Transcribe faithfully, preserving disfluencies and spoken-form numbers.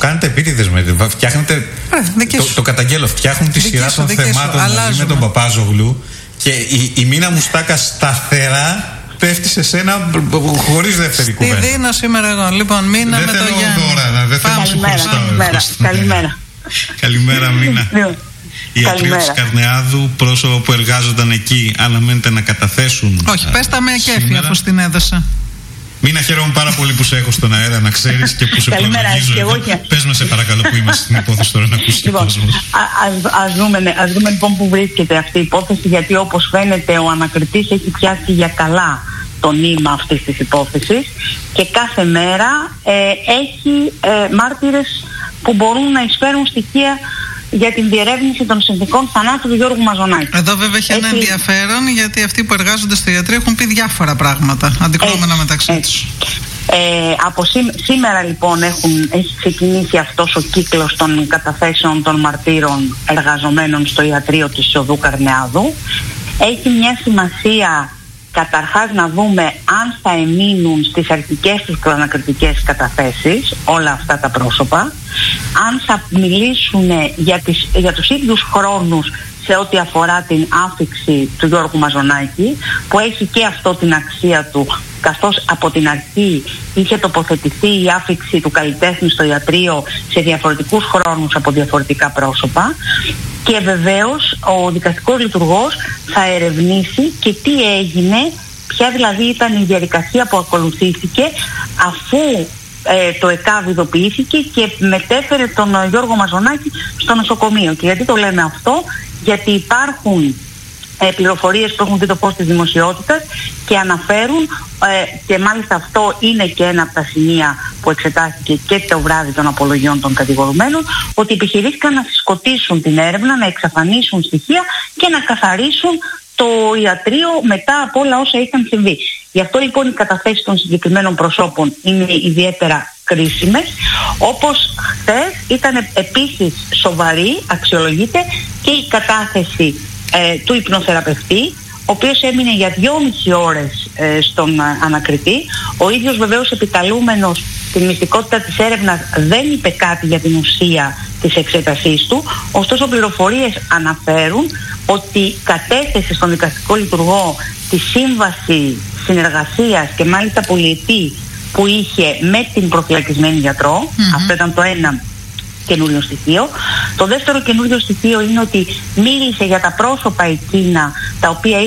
κάνετε επίτηδες με. Φτιάχνετε. Ε, το, το καταγγέλλω. Φτιάχνουν τη σειρά των θεμάτων μαζί με τον Παπάζογλου και η, η Μίνα Μουστάκα σταθερά πέφτει σε σένα χωρίς δεύτερη κουβέντα. Τι δίνω σήμερα εγώ. Λοιπόν, Μίνα με το Γιάννη. Δώρα, δεν θέλω να σου Καλημέρα. Καλημέρα. Καλημέρα, Μίνα. Η Ατρίδης Καρνεάδου, πρόσωπα που εργάζονταν εκεί, αναμένεται να καταθέσουν. Όχι, πες τα με ακέφη αφού στην έδωσα. Μίνα, χαίρομαι πάρα πολύ που σε έχω στον αέρα, να ξέρεις, και που σε προλογίζω εδώ. Πες μας σε παρακαλώ που είμαστε στην υπόθεση τώρα, να ακούσει και ο κόσμος. Ας δούμε, ας δούμε λοιπόν που βρίσκεται αυτή η υπόθεση, γιατί όπως φαίνεται ο ανακριτής έχει πιάσει για καλά το νήμα αυτής της υπόθεσης και κάθε μέρα ε, έχει ε, μάρτυρες που μπορούν να εισφέρουν στοιχεία για την διερεύνηση των συνθηκών θανάτου του Γιώργου Μαζονάκη. Εδώ βέβαια έχει ένα ενδιαφέρον, γιατί αυτοί που εργάζονται στο ιατρείο έχουν πει διάφορα πράγματα αντικρουόμενα μεταξύ έτσι. τους. Ε, από σή, σήμερα λοιπόν έχουν, έχει ξεκινήσει αυτός ο κύκλος των καταθέσεων των μαρτύρων εργαζομένων στο ιατρείο της Οδού Καρνεάδου. Έχει μια σημασία καταρχάς να δούμε αν θα εμείνουν στις αρχικές τους προανακριτικές καταθέσεις όλα αυτά τα πρόσωπα, αν θα μιλήσουν για, τις, για τους ίδιους χρόνους σε ό,τι αφορά την άφιξη του Γιώργου Μαζονάκη, που έχει και αυτό την αξία του, καθώς από την αρχή είχε τοποθετηθεί η άφιξη του καλλιτέχνη στο ιατρείο σε διαφορετικούς χρόνους από διαφορετικά πρόσωπα. Και βεβαίως ο δικαστικός λειτουργός θα ερευνήσει και τι έγινε, ποια δηλαδή ήταν η διαδικασία που ακολουθήθηκε αφού ε, το ΕΚΑΒ ειδοποιήθηκε και μετέφερε τον Γιώργο Μαζονάκη στο νοσοκομείο. Και γιατί το λέμε αυτό? Γιατί υπάρχουν ε, πληροφορίες που έχουν δει το φως της δημοσιότητας και αναφέρουν, ε, και μάλιστα αυτό είναι και ένα από τα σημεία που εξετάστηκε και το βράδυ των απολογιών των κατηγορουμένων, ότι επιχειρήθηκαν να συσκοτήσουν την έρευνα, να εξαφανίσουν στοιχεία και να καθαρίσουν το ιατρείο μετά από όλα όσα είχαν συμβεί. Γι' αυτό λοιπόν οι καταθέσεις των συγκεκριμένων προσώπων είναι ιδιαίτερα κρίσιμες. Όπως χθες ήταν επίσης σοβαρή, αξιολογείται, και η κατάθεση ε, του υπνοθεραπευτή, ο οποίος έμεινε για δυόμιση ώρες ε, στον ε, ανακριτή. Ο ίδιος βεβαίως επικαλούμενος την μυστικότητα της έρευνας δεν είπε κάτι για την ουσία της εξέτασής του, ωστόσο πληροφορίες αναφέρουν ότι κατέθεσε στον δικαστικό λειτουργό τη σύμβαση συνεργασίας και μάλιστα πολυετή που είχε με την προφυλακισμένη γιατρό. Mm-hmm. Αυτό ήταν το ένα καινούριο στοιχείο. Το δεύτερο καινούριο στοιχείο είναι ότι μίλησε για τα πρόσωπα εκείνα τα οποία